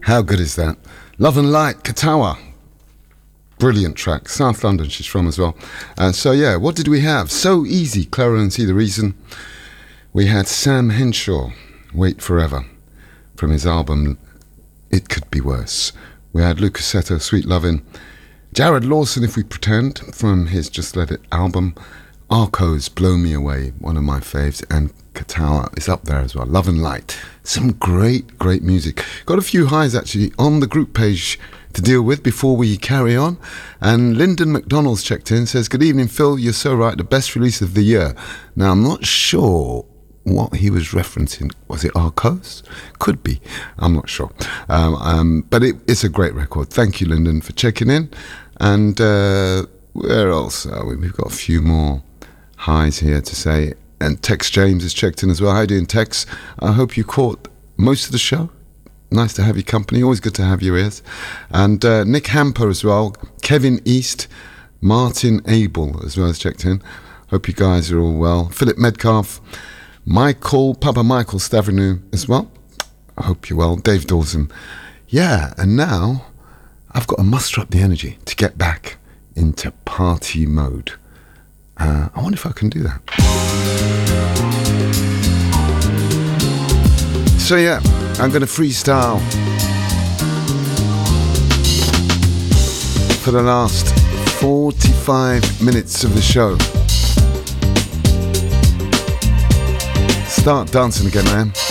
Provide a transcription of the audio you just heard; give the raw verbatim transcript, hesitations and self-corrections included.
How good is that? Love and Light, Katawa. Brilliant track. South London she's from as well. And so, yeah, what did we have? So Easy, Clara and See the Reason. We had Sam Henshaw, Wait Forever, from his album It Could Be Worse. We had Lucas Seto, Sweet Lovin'. Jared Lawson, If We Pretend, from his Just Let It album. Arco's Blow Me Away, one of my faves, and Katawa is up there as well. Love and Light. Some great, great music. Got a few highs actually on the group page to deal with before we carry on. And Lyndon McDonald's checked in, says, good evening, Phil, you're so right, the best release of the year. Now, I'm not sure what he was referencing. Was it Arcos? Could be. I'm not sure. Um, um, but it, it's a great record. Thank you, Lyndon, for checking in. And uh, where else are we? We've got a few more highs here to say. And Tex James has checked in as well. How you doing, Tex? I hope you caught most of the show. Nice to have your company. Always good to have your ears. And uh, Nick Hamper as well. Kevin East. Martin Abel as well has checked in. Hope you guys are all well. Philip Medcalf. Michael, Papa Michael Stavrenou as well. I hope you're well. Dave Dawson. Yeah, and now I've got to muster up the energy to get back into party mode. Uh, I wonder if I can do that. So yeah, I'm going to freestyle for the last forty-five minutes of the show. Start dancing again, man.